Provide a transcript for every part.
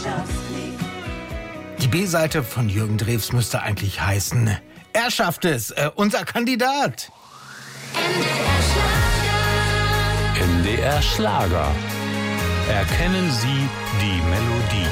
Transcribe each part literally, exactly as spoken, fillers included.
Die B-Seite von Jürgen Drews müsste eigentlich heißen: Er schafft es, äh, unser Kandidat. N D R Schlager. Erkennen Sie die Melodie.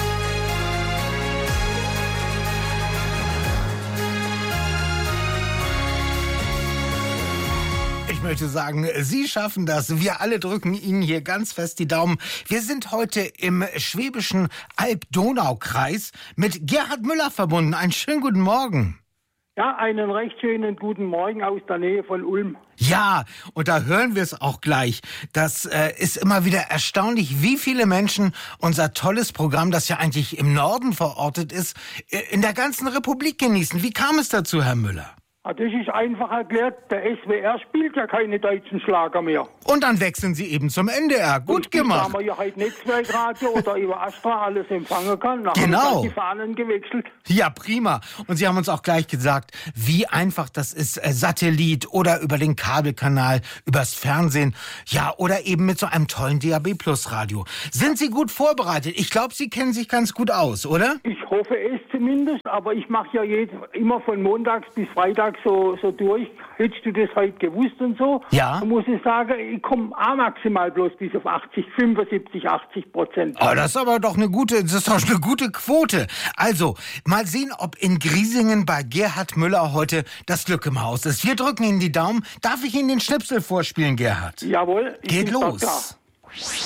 Ich möchte sagen, Sie schaffen das. Wir alle drücken Ihnen hier ganz fest die Daumen. Wir sind heute im schwäbischen Alb-Donau-Kreis mit Gerhard Müller verbunden. Einen schönen guten Morgen. Ja, einen recht schönen guten Morgen aus der Nähe von Ulm. Ja, und da hören wir es auch gleich. Das äh, ist immer wieder erstaunlich, wie viele Menschen unser tolles Programm, das ja eigentlich im Norden verortet ist, in der ganzen Republik genießen. Wie kam es dazu, Herr Müller? Das ist einfach erklärt, der S W R spielt ja keine deutschen Schlager mehr. Und dann wechseln Sie eben zum N D R. Gut gemacht. Da man ja halt Netzwerkradio oder über Astra alles empfangen kann. Dann genau. haben wir die Fahnen gewechselt. Ja, prima. Und Sie haben uns auch gleich gesagt, wie einfach das ist, äh, Satellit oder über den Kabelkanal, übers Fernsehen, ja, oder eben mit so einem tollen D A B Plus Radio. Sind Sie gut vorbereitet? Ich glaube, Sie kennen sich ganz gut aus, oder? Ich hoffe es zumindest, aber ich mache ja jetzt immer von montags bis freitags so, so durch. Hättest du das heute gewusst und so? Ja. Da muss ich sagen, ich komme auch maximal bloß bis auf achtzig, fünfundsiebzig, achtzig Prozent. Oh, das ist aber doch eine gute, das ist doch eine gute Quote. Also, mal sehen, ob in Griesingen bei Gerhard Müller heute das Glück im Haus ist. Wir drücken Ihnen die Daumen. Darf ich Ihnen den Schnipsel vorspielen, Gerhard? Jawohl. Ich Geht bin los. da.